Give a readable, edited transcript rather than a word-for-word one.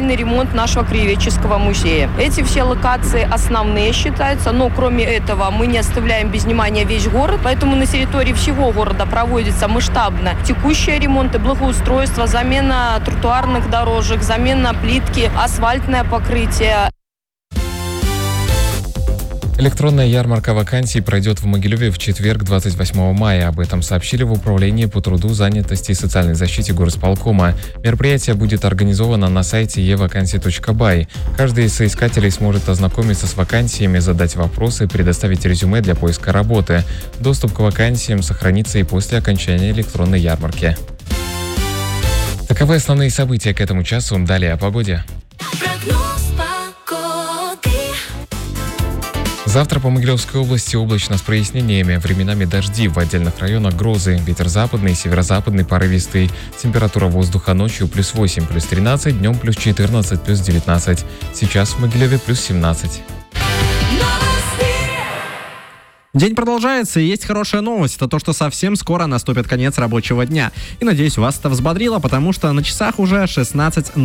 капитальный ремонт нашего краеведческого музея. Эти все локации основные считаются, но кроме этого мы не оставляем без внимания весь город, поэтому на территории всего города проводится масштабно текущие ремонты, благоустройство, замена тротуарных дорожек, замена плитки, асфальтное покрытие. Электронная ярмарка вакансий пройдет в Могилеве в четверг, 28 мая. Об этом сообщили в Управлении по труду, занятости и социальной защите горосполкома. Мероприятие будет организовано на сайте evacancy.by. Каждый из соискателей сможет ознакомиться с вакансиями, задать вопросы, предоставить резюме для поиска работы. Доступ к вакансиям сохранится и после окончания электронной ярмарки. Таковы основные события к этому часу. Далее о погоде. Завтра по Могилевской области облачно с прояснениями, временами дожди, в отдельных районах грозы, ветер западный, северо-западный порывистый, температура воздуха ночью +8, +13, днем +14, +19. Сейчас в Могилеве +17. День продолжается, и есть хорошая новость. Это то, что совсем скоро наступит конец рабочего дня. И надеюсь, вас это взбодрило, потому что на часах уже 16:00.